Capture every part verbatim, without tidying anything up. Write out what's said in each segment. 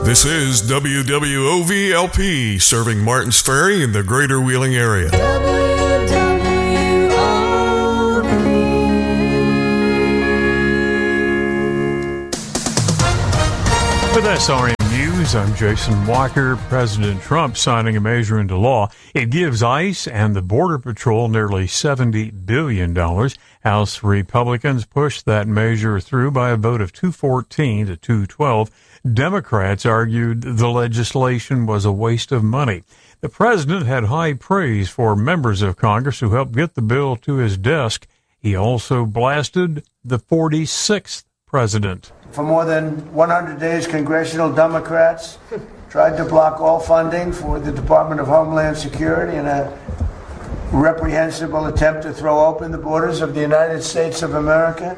This is W W O V L P, serving Martins Ferry in the greater Wheeling area. W W O V. With S R N News, I'm Jason Walker. President Trump signing a measure into law. It gives ICE and the Border Patrol nearly seventy billion dollars. House Republicans pushed that measure through by a vote of two fourteen to two twelve. Democrats argued the legislation was a waste of money. The president had high praise for members of Congress who helped get the bill to his desk. He also blasted the forty-sixth president. For more than one hundred days, congressional Democrats tried to block all funding for the Department of Homeland Security in a reprehensible attempt to throw open the borders of the United States of America.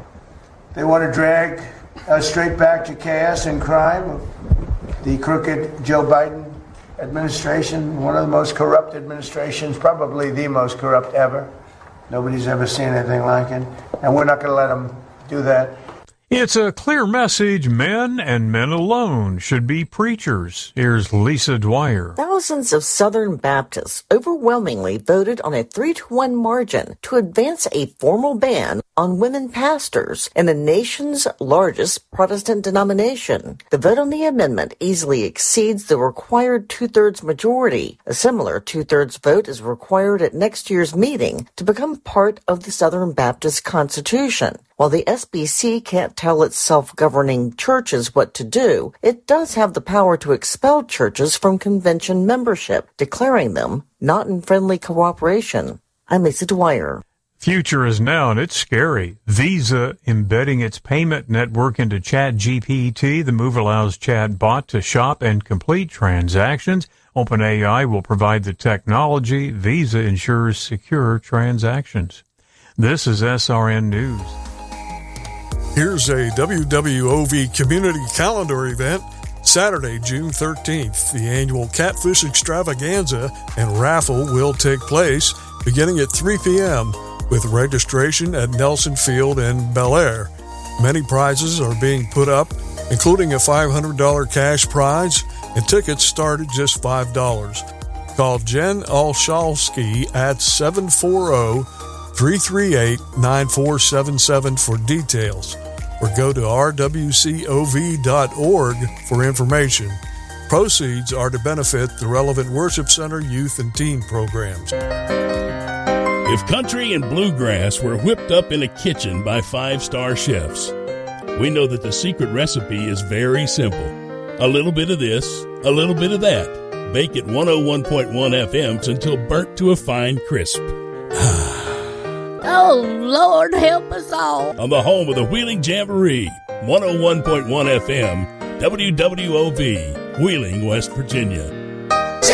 They want to drag us straight back to chaos and crime. The crooked Joe Biden administration, one of the most corrupt administrations, probably the most corrupt ever. Nobody's ever seen anything like it. And we're not going to let them do that. It's a clear message. Men and men alone should be preachers. Here's Lisa Dwyer. Thousands of Southern Baptists overwhelmingly voted on a three to one margin to advance a formal ban on women pastors in the nation's largest Protestant denomination. The vote on the amendment easily exceeds the required two-thirds majority. A similar two-thirds vote is required at next year's meeting to become part of the Southern Baptist Constitution. While the S B C can't tell its self-governing churches what to do, it does have the power to expel churches from convention membership, declaring them not in friendly cooperation. I'm Lisa Dwyer. Future is now, and it's scary. Visa embedding its payment network into ChatGPT. The move allows chatbot to shop and complete transactions. OpenAI will provide the technology. Visa ensures secure transactions. This is S R N News. Here's a W W O V community calendar event. Saturday, June thirteenth, the annual Catfish Extravaganza and raffle will take place beginning at three p.m. with registration at Nelson Field and Bel Air. Many prizes are being put up, including a five hundred dollars cash prize, and tickets start at just five dollars. Call Jen Olszewski at seven four zero, three three eight, nine four seven seven for details, or go to r w c o v dot org for information. Proceeds are to benefit the relevant Worship Center youth and teen programs. If country and bluegrass were whipped up in a kitchen by five-star chefs, we know that the secret recipe is very simple. A little bit of this, a little bit of that. Bake at one oh one point one F M's until burnt to a fine crisp. Oh, Lord, help us all. On the home of the Wheeling Jamboree, one oh one point one F M, W W O V, Wheeling, West Virginia.